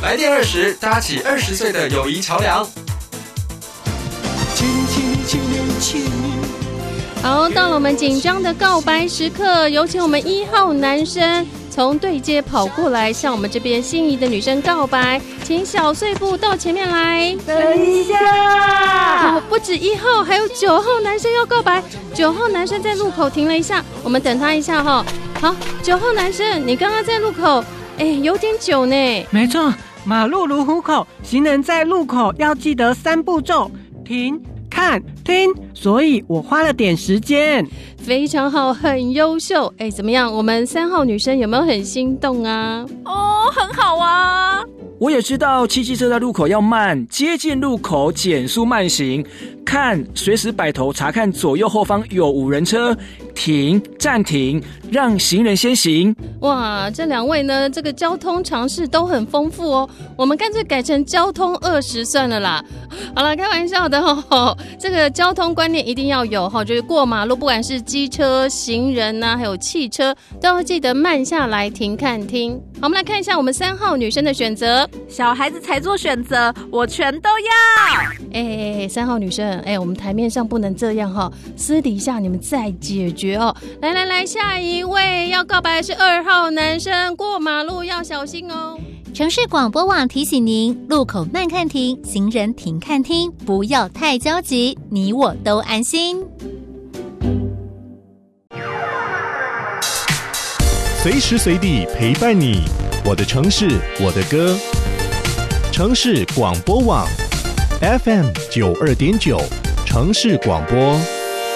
来电20，搭起20岁的友谊桥梁。 好，到了我们紧张的告白时刻，有请我们1号男生从对街跑过来，向我们这边心仪的女生告白，请小碎步到前面来。 等一下， 不止1号，还有9号男生要告白。9号男生在路口停了一下，我们等他一下哈。好，9号男生，你刚刚在路口，有点久呢。 没错，马路如虎口，行人在路口要记得3步骤：停、看、听。所以我花了点时间。 非常好，很优秀。怎么样？我们3号女生有没有很心动啊？ 哦，很好啊。 我也知道骑机车在路口要慢，接近路口减速慢行，看随时摆头查看左右后方有无人车，停暂停，让行人先行。 哇，这2位呢，这个交通常识都很丰富哦。我们干脆改成交通20算了啦。好了，开玩笑的哦。这个交通观念一定要有哈，就是过马路，不管是机车、行人啊，还有汽车，都要记得慢下来停看听。好，我们来看一下我们3号女生的选择。 小孩子才做选择，我全都要。 3号女生，我们台面上不能这样哈，私底下你们再解决哦。来，下一位要告白的是2号男生，过马路要小心哦。 城市广播网提醒您：路口慢看停，行人停看听，不要太焦急，你我都安心。 随时随地陪伴你，我的城市，我的歌。城市广播网 FM92.9，城市广播。